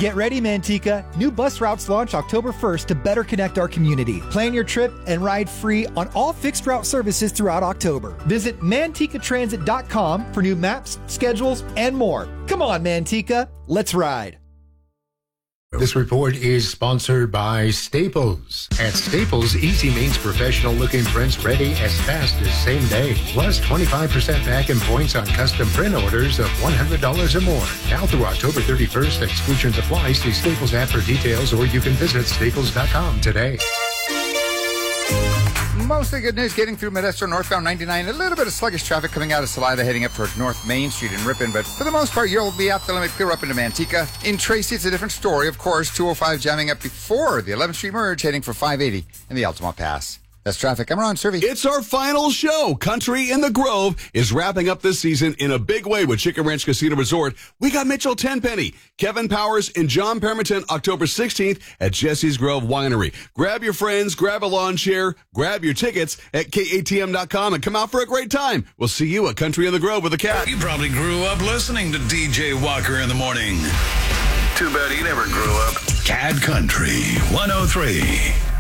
Get ready, Manteca. New bus routes launch October 1st to better connect our community. Plan your trip and ride free on all fixed route services throughout October. Visit MantecaTransit.com for new maps, schedules, and more. Come on, Manteca. Let's ride. This report is sponsored by Staples. At Staples, easy means professional-looking prints ready as fast as same day. Plus 25% back in points on custom print orders of $100 or more. Now through October 31st, exclusions apply. See Staples app for details, or you can visit staples.com today. Mostly good news getting through Modesto northbound 99. A little bit of sluggish traffic coming out of Salida heading up towards North Main Street and Ripon, but for the most part, you'll be at the limit clear up into Manteca. In Tracy, it's a different story. Of course, 205 jamming up before the 11th Street merge heading for 580 in the Altamont Pass. That's traffic. I'm Ron Servey. It's our final show. Country in the Grove is wrapping up this season in a big way with Chicken Ranch Casino Resort. We got Mitchell Tenpenny, Kevin Powers, and John Permerton October 16th at Jesse's Grove Winery. Grab your friends, grab a lawn chair, grab your tickets at KATM.com and come out for a great time. We'll see you at Country in the Grove with a cat. You probably grew up listening to DJ Walker in the morning. Too bad he never grew up. Cat Country 103.